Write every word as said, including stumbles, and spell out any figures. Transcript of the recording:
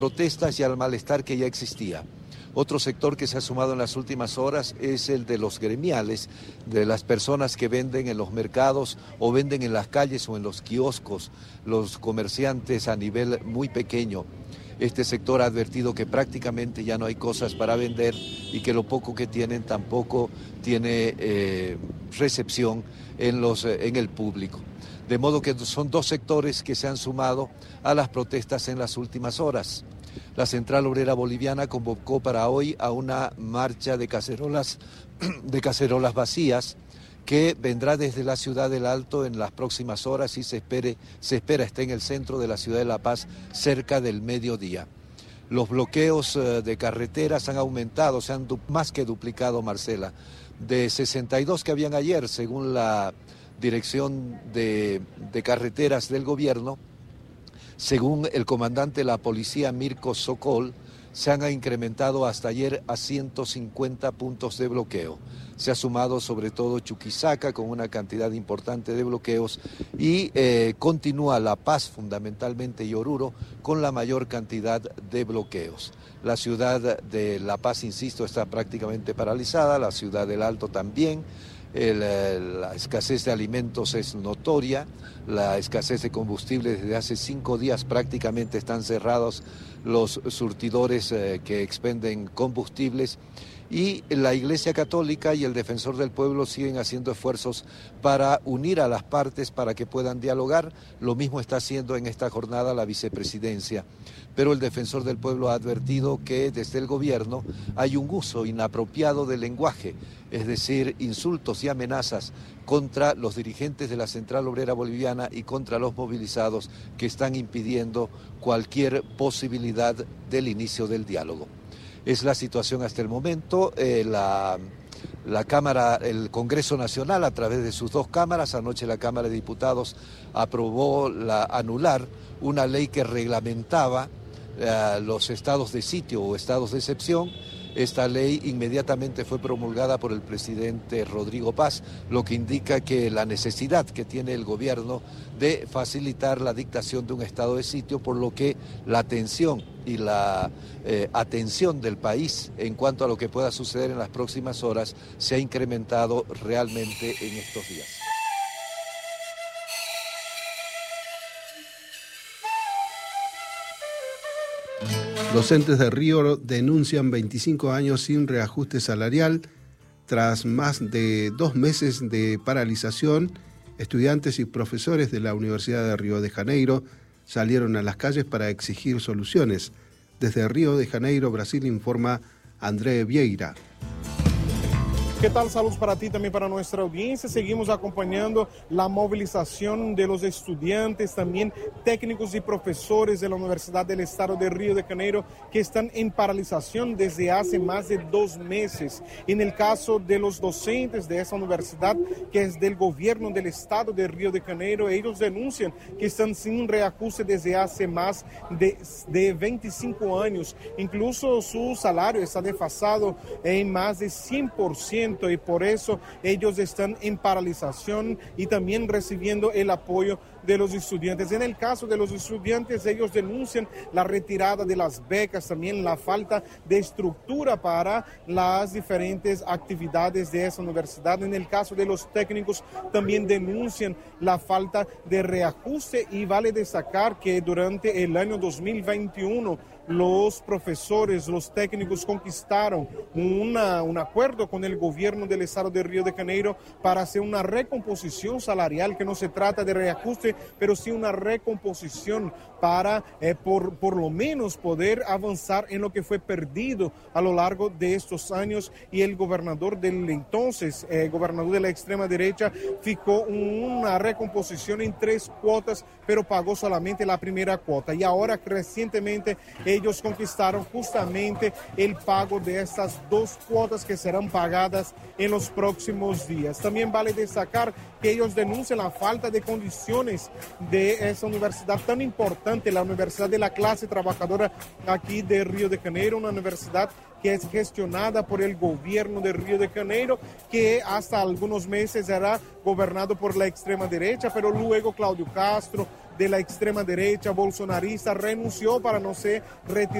protestas y al malestar que ya existía. Otro sector que se ha sumado en las últimas horas es el de los gremiales, de las personas que venden en los mercados o venden en las calles o en los kioscos, los comerciantes a nivel muy pequeño. Este sector ha advertido que prácticamente ya no hay cosas para vender y que lo poco que tienen tampoco tiene eh, recepción en, los, en el público. De modo que son dos sectores que se han sumado a las protestas en las últimas horas. La Central Obrera Boliviana convocó para hoy a una marcha de cacerolas, de cacerolas vacías que vendrá desde la ciudad del Alto en las próximas horas y se, espere, se espera esté en el centro de la ciudad de La Paz cerca del mediodía. Los bloqueos de carreteras han aumentado, se han más que duplicado, Marcela. De sesenta y dos que habían ayer, según la Dirección de, de Carreteras del Gobierno, según el comandante de la policía Mirko Sokol, se han incrementado hasta ayer a ciento cincuenta puntos de bloqueo. Se ha sumado sobre todo Chuquisaca con una cantidad importante de bloqueos y eh, continúa La Paz, fundamentalmente, y Oruro con la mayor cantidad de bloqueos. La ciudad de La Paz, insisto, está prácticamente paralizada, la ciudad del Alto también. El, la escasez de alimentos es notoria, la escasez de combustible desde hace cinco días prácticamente están cerrados los surtidores eh, que expenden combustibles y la Iglesia Católica y el Defensor del Pueblo siguen haciendo esfuerzos para unir a las partes para que puedan dialogar. Lo mismo está haciendo en esta jornada la vicepresidencia. Pero el Defensor del Pueblo ha advertido que desde el gobierno hay un uso inapropiado del lenguaje, es decir, insultos y amenazas contra los dirigentes de la Central Obrera Boliviana y contra los movilizados que están impidiendo cualquier posibilidad del inicio del diálogo. Es la situación hasta el momento. Eh, la, la Cámara, el Congreso Nacional, a través de sus dos cámaras, anoche la Cámara de Diputados aprobó la, anular una ley que reglamentaba eh, los estados de sitio o estados de excepción. Esta ley inmediatamente fue promulgada por el presidente Rodrigo Paz, lo que indica que la necesidad que tiene el gobierno de facilitar la dictación de un estado de sitio, por lo que la atención y la eh, atención del país en cuanto a lo que pueda suceder en las próximas horas se ha incrementado realmente en estos días. Docentes de Río denuncian veinticinco años sin reajuste salarial. Tras más de dos meses de paralización, estudiantes y profesores de la Universidad de Río de Janeiro salieron a las calles para exigir soluciones. Desde Río de Janeiro, Brasil, informa André Vieira. ¿Qué tal? Saludos para ti, también para nuestra audiencia. Seguimos acompañando la movilización de los estudiantes, también técnicos y profesores de la Universidad del Estado de Río de Janeiro, que están en paralización desde hace más de dos meses. En el caso de los docentes de esa universidad, que es del gobierno del Estado de Río de Janeiro, ellos denuncian que están sin reajuste desde hace más de, de veinticinco años. Incluso su salario está desfasado en más de cien por ciento. Y por eso ellos están en paralización y también recibiendo el apoyo de los estudiantes. En el caso de los estudiantes, ellos denuncian la retirada de las becas, también la falta de estructura para las diferentes actividades de esa universidad. En el caso de los técnicos, también denuncian la falta de reajuste, y vale destacar que durante el año dos mil veintiuno los profesores, los técnicos conquistaron una, un acuerdo con el gobierno del Estado de Río de Janeiro para hacer una recomposición salarial, que no se trata de reajuste, pero sí una recomposición para eh, por, por lo menos poder avanzar en lo que fue perdido a lo largo de estos años. Y el gobernador del entonces, eh, gobernador de la extrema derecha, fijó una recomposición en tres cuotas, pero pagó solamente la primera cuota. Y ahora recientemente ellos conquistaron justamente el pago de estas dos cuotas que serán pagadas en los próximos días. También vale destacar que ellos denuncian la falta de condiciones de esa universidad tan importante, la Universidad de la Clase Trabajadora aquí de Río de Janeiro, una universidad que es gestionada por el gobierno de Río de Janeiro, que hasta algunos meses era gobernado por la extrema derecha, pero luego Claudio Castro de la extrema derecha bolsonarista renunció para no ser retirado